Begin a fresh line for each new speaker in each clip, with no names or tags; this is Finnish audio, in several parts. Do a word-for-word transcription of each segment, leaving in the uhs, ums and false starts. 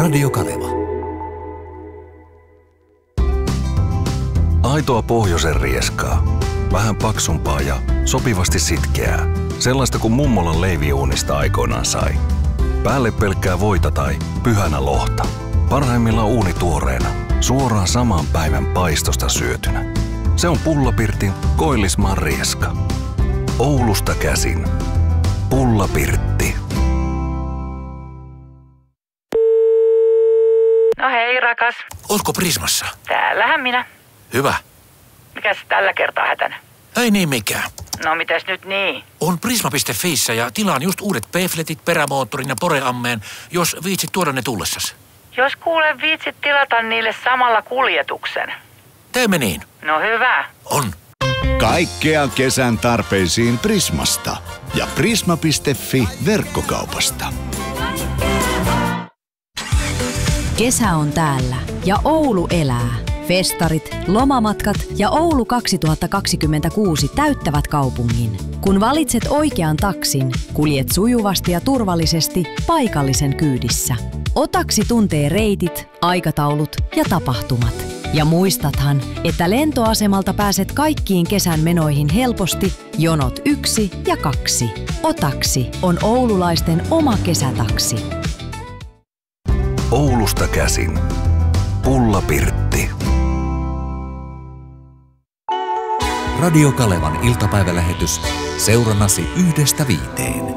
Radio Kaleva.
Aitoa pohjoisen rieskaa. Vähän paksumpaa ja sopivasti sitkeää. Sellaista kuin mummolan leiviuunista aikoinaan sai. Päälle pelkkää voita tai pyhänä lohta. Parhaimmillaan uunituoreena. Suoraan saman päivän paistosta syötynä. Se on Pullapirtin Koillismaan rieska. Oulusta käsin. Pullapirtti.
No hei rakas.
Ootko Prismassa?
Täällähän minä.
Hyvä.
Mikäs tällä kertaa hätänä?
Ei niin mikään.
No mitäs nyt niin?
On prisma piste fiissä ja tilaan just uudet pefletit, perämoottorin ja poreammeen, jos viitsit tuoda ne tullessas.
Jos kuule viitsit tilata niille samalla kuljetuksen.
Teemme niin.
No hyvä.
On.
Kaikkea kesän tarpeisiin Prismasta ja prisma piste fi verkkokaupasta.
Kesä on täällä ja Oulu elää. Festarit, lomamatkat ja Oulu kaksituhattakaksikymmentäkuusi täyttävät kaupungin. Kun valitset oikean taksin, kuljet sujuvasti ja turvallisesti paikallisen kyydissä. Otaksi tuntee reitit, aikataulut ja tapahtumat. Ja muistathan, että lentoasemalta pääset kaikkiin kesän menoihin helposti jonot yksi ja kaksi. Otaksi on oululaisten oma kesätaksi.
Oulusta käsin. Pullapirtti.
Radio Kalevan iltapäivälähetys seurannasi yhdestä viiteen.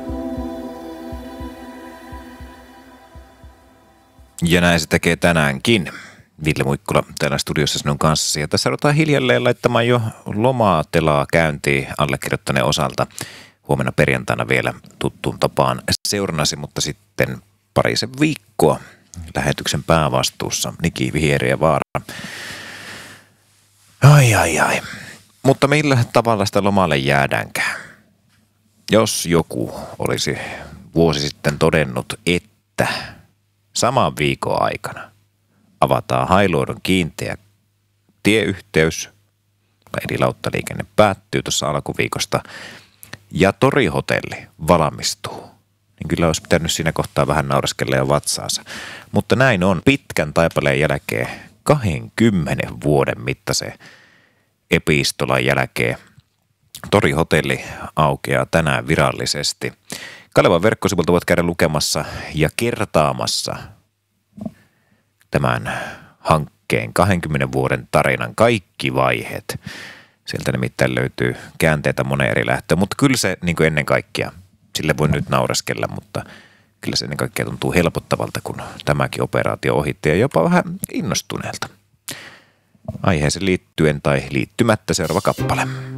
Ja näin se tekee tänäänkin. Ville Muikkula täällä studiossa sinun kanssasi. Ja tässä ruvetaan hiljalleen laittamaan jo lomatelaa käyntiin allekirjoittaneen osalta. Huomenna perjantaina vielä tuttuun tapaan seurannasi, mutta sitten parisen viikkoa lähetyksen päävastuussa Niki Vihieri ja Vaara. Ai ai ai. Mutta millä tavalla sitä lomalle jäädäänkään? Jos joku olisi vuosi sitten todennut, että saman viikon aikana avataan Hailuodon kiinteä tieyhteys, eli lauttaliikenne päättyy tuossa alkuviikosta, ja Torihotelli valmistuu, niin kyllä olisi pitänyt siinä kohtaa vähän nauraskella jo vatsaansa. Mutta näin on pitkän taipaleen jälkeen, kahdenkymmenen vuoden mittaisen epistolan jälkeen. Torihotelli aukeaa tänään virallisesti. Kalevan verkkosivulta voit käydä lukemassa ja kertaamassa tämän hankkeen kahdenkymmenen vuoden tarinan kaikki vaiheet. Sieltä nimittäin löytyy käänteitä monen eri lähtöön, mutta kyllä se niin kuin ennen kaikkea, sille voi nyt nauraskella, mutta kyllä se ennen kaikkea tuntuu helpottavalta, kun tämäkin operaatio ohitti ja jopa vähän innostuneelta. Aiheeseen liittyen tai liittymättä seuraava kappale.